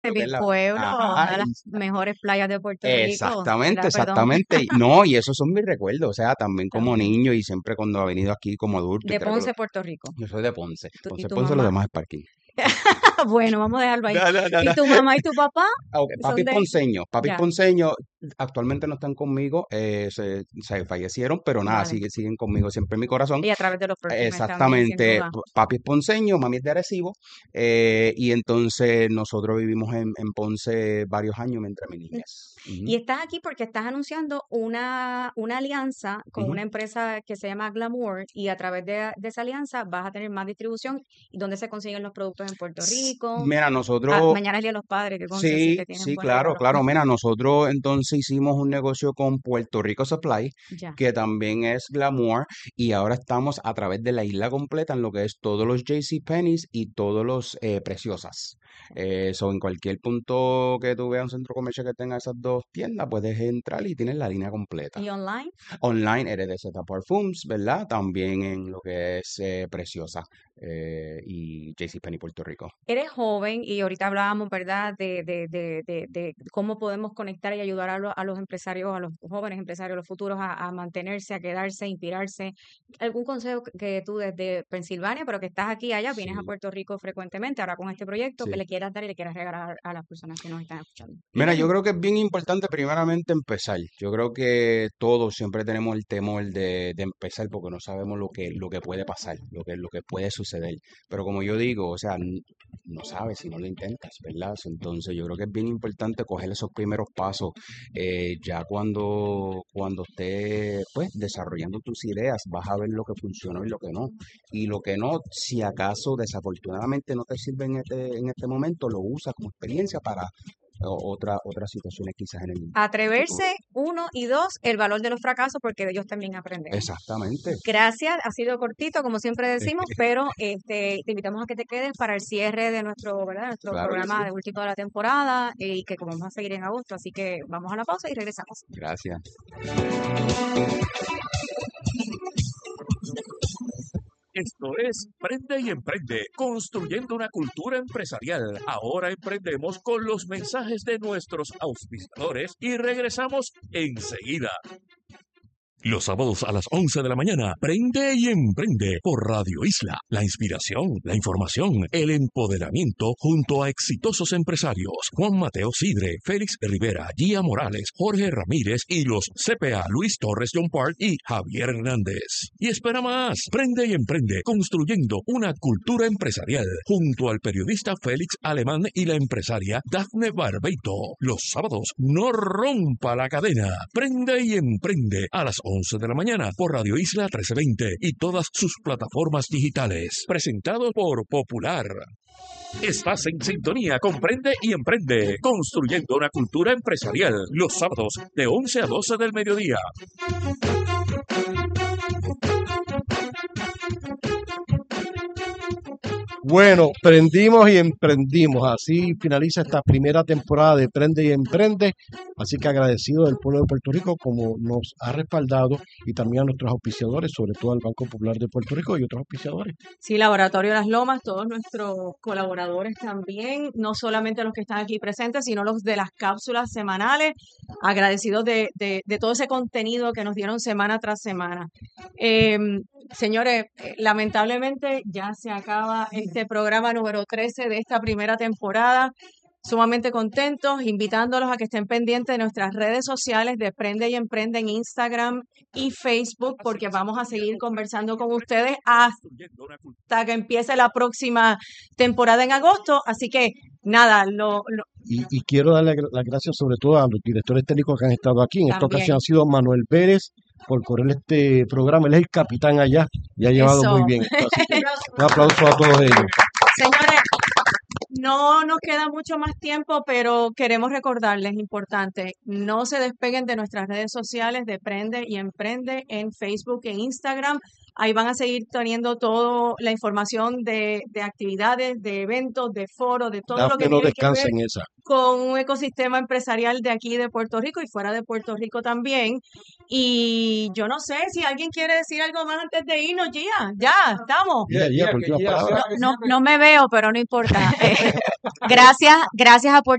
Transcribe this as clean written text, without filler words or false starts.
de lo que mi es la... pueblo, una Ajá, de las mejores playas de Puerto Rico, exactamente, ¿verdad? Perdón, exactamente. No, y esos son mis recuerdos, o sea, también como también. niño y siempre cuando ha venido aquí como adulto y De creo que Ponce, Puerto Rico. yo soy de Ponce. ¿Y Ponce, tu Ponce, lo mamá? demás es parking. Bueno, vamos a dejarlo ahí. No, no, no, ¿Y no. tu mamá y tu papá Ah, ok, son de? papis Ya, ponceños actualmente no están conmigo, se fallecieron, pero nada, vale. siguen conmigo siempre en mi corazón. Y a través de los perfumes también, sin Exactamente, duda. papi es ponceño, mami es de Arecibo, y entonces nosotros vivimos en Ponce varios años mientras mi niñez. Y Ujú, estás aquí porque estás anunciando una alianza con ujú. una empresa que se llama Glamour y a través de esa alianza vas a tener más distribución y dónde se consiguen los productos en Puerto Rico. Mira, Ah, nosotros, mañana es Día de los Padres, que conste, así sí, que tienen sí, buen claro, regalo. claro, mira, nosotros entonces hicimos un negocio con Puerto Rico Supply, Ya. que también es Glamour, y ahora estamos a través de la isla completa en lo que es todos los JCPenney's y todos los Preciosas. En cualquier punto que tú veas un centro comercial que tenga esas dos tiendas, puedes entrar y tienes la línea completa. ¿Y online? Online, RDZ Parfums, ¿verdad? También en lo que es Preciosa y JCPenney Puerto Rico. Eres joven y ahorita hablábamos, ¿verdad?, de cómo podemos conectar y ayudar a los empresarios, a los jóvenes empresarios, a los futuros, a mantenerse, a quedarse, a inspirarse. ¿Algún consejo que tú desde Pensilvania, pero que estás aquí y allá, vienes a Sí, Puerto Rico frecuentemente, ahora con este proyecto, que sí. le quieras dar y le quieras regalar a las personas que nos están escuchando? Mira, yo creo que es bien importante primeramente empezar. Yo creo que todos siempre tenemos el temor de empezar porque no sabemos lo que puede pasar, lo que puede suceder. Pero como yo digo, o sea, no sabes si no lo intentas, ¿verdad? Entonces yo creo que es bien importante coger esos primeros pasos. Ya cuando estés pues desarrollando tus ideas, vas a ver lo que funcionó y lo que no. Y lo que no, si acaso desafortunadamente no te sirve en este momento, lo usas como experiencia para otras situaciones quizás en el futuro. Atreverse, uno, y dos, el valor de los fracasos, porque de ellos también aprendemos. Exactamente. Gracias, ha sido cortito, como siempre decimos, pero te invitamos a que te quedes para el cierre de nuestro, ¿verdad? Nuestro Claro que programa sí. de último de la temporada y que como vamos a seguir en agosto, así que vamos a la pausa y regresamos. Gracias. Esto es Prende y Emprende, construyendo una cultura empresarial. Ahora emprendemos con los mensajes de nuestros auspiciadores y regresamos enseguida. Los sábados a las 11 de la mañana, Prende y Emprende por Radio Isla. La inspiración, la información, el empoderamiento junto a exitosos empresarios. Juan Mateo Sidre, Félix Rivera, Gia Morales, Jorge Ramírez y los CPA Luis Torres John Park y Javier Hernández. Y espera más, Prende y Emprende, construyendo una cultura empresarial junto al periodista Félix Alemán y la empresaria Dafne Barbeito. Los sábados, no rompa la cadena. Prende y Emprende a las 11 de la mañana por Radio Isla 1320 y todas sus plataformas digitales. Presentado por Popular. Estás en sintonía con Prende y Emprende, construyendo una cultura empresarial. Los sábados de 11 a 12 del mediodía. Bueno, prendimos y emprendimos. Así finaliza esta primera temporada de Prende y Emprende. Así que agradecido del pueblo de Puerto Rico como nos ha respaldado y también a nuestros auspiciadores, sobre todo al Banco Popular de Puerto Rico y otros auspiciadores. Sí, Laboratorio Las Lomas, todos nuestros colaboradores también, no solamente los que están aquí presentes, sino los de las cápsulas semanales, agradecidos de todo ese contenido que nos dieron semana tras semana. Señores, lamentablemente ya se acaba este programa número 13 de esta primera temporada. Sumamente contentos, invitándolos a que estén pendientes de nuestras redes sociales de Prende y Emprende en Instagram y Facebook, porque vamos a seguir conversando con ustedes hasta que empiece la próxima temporada en agosto. Así que nada, Y quiero darle las gracias sobre todo a los directores técnicos que han estado aquí. En esta ocasión también. ha sido Manuel Pérez por correr este programa. Él es el capitán allá y ha llevado muy Eso. bien esto. Así que un aplauso a todos ellos. Señores, no nos queda mucho más tiempo, pero queremos recordarles, importante, no se despeguen de nuestras redes sociales de Prende y Emprende en Facebook e Instagram. Ahí van a seguir teniendo toda la información de actividades, de eventos, de foros, de todo lo Dafne que no tiene que descansa ver en esa. con un ecosistema empresarial de aquí de Puerto Rico y fuera de Puerto Rico también. Y yo no sé si alguien quiere decir algo más antes de irnos, Gia. Ya, estamos. Última palabra. No me veo, pero no importa. Gracias a Puerto